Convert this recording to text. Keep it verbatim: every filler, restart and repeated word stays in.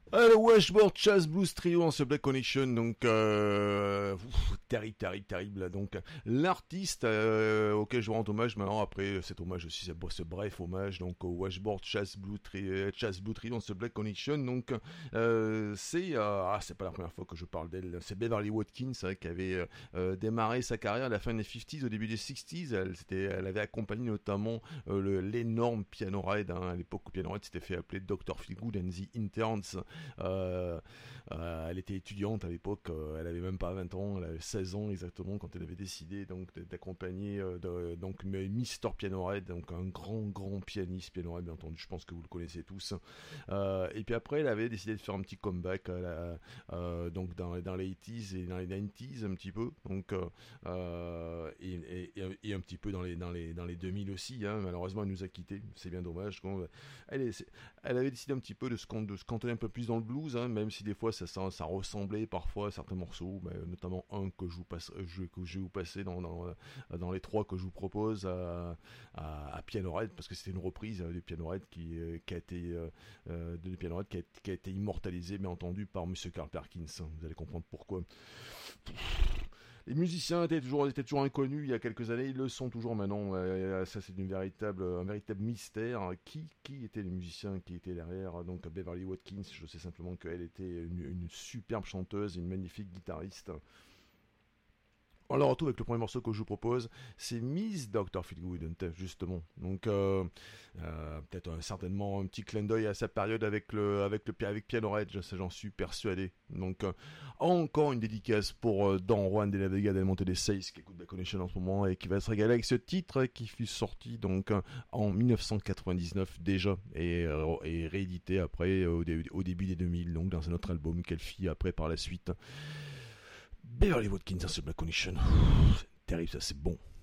Ah, le Washboard Jazz Blues Trio en ce Black Connection, donc euh, ouf, terrible, terrible, terrible. Là. Donc l'artiste euh, auquel je rends hommage maintenant, après cet hommage aussi, c'est ce bref hommage donc au Washboard Jazz Blues Trio, Jazz Blues Trio en ce Black Connection. Donc euh, c'est euh, ah c'est pas la première fois que je parle d'elle. C'est Beverly Watkins hein, qui avait euh, démarré sa carrière à la fin des cinquante, au début des soixante. Elle, c'était, elle avait accompagné notamment euh, le, l'énorme Piano Red hein, à l'époque où Piano Red s'était fait appeler docteur Feelgood and the Interns. Euh, euh, elle était étudiante à l'époque, euh, elle avait même pas vingt ans, elle avait seize ans exactement quand elle avait décidé donc d'accompagner euh, de, donc Mister Piano Red, donc un grand grand pianiste Piano Red bien entendu, je pense que vous le connaissez tous. Euh, et puis après elle avait décidé de faire un petit comeback à la, euh, donc dans, dans les eighties et dans les nineties un petit peu, donc euh, et, et, et un petit peu dans les dans les dans les deux mille aussi. Hein, malheureusement elle nous a quittés, c'est bien dommage. Elle, est, elle avait décidé un petit peu de se, de se cantonner un peu plus dans le blues, hein, même si des fois ça, ça, ça ressemblait parfois à certains morceaux, mais notamment un que je vous passe, je, que je vais vous passer dans, dans, dans les trois que je vous propose à, à, à Piano Red, parce que c'était une reprise du Piano Red qui, qui a été euh, de Piano Red qui a, qui a été immortalisé, bien entendu, par Monsieur Carl Perkins. Vous allez comprendre pourquoi. Les musiciens étaient toujours, étaient toujours inconnus il y a quelques années, ils le sont toujours maintenant. Euh, ça, c'est une véritable, un véritable mystère. Qui, qui étaient les musiciens qui étaient derrière donc Beverly Watkins? Je sais simplement qu'elle était une, une superbe chanteuse, une magnifique guitariste. On la retrouve avec le premier morceau que je vous propose, c'est Miss docteur Feelgood, justement. Donc, euh, euh, peut-être un, certainement un petit clin d'œil à sa période avec le, avec le, avec Piano Red, j'en suis persuadé. Donc, euh, encore une dédicace pour euh, Don Juan de la Vega del Monte de Seis, qui écoute la Connection en ce moment et qui va se régaler avec ce titre qui fut sorti donc euh, en dix-neuf cent quatre-vingt-dix-neuf déjà et, euh, et réédité après au, dé- au début des deux mille, donc dans un autre album qu'elle fit après par la suite. Beverly Watkins, c'est Black Connection. Terrible, ça, c'est bon.